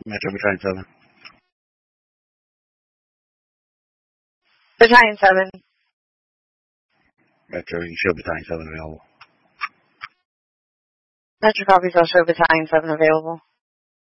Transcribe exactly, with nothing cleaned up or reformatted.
Metro Battalion seven. Battalion seven. Metro, you show Battalion seven available. Metro copies, I'll show Battalion seven available.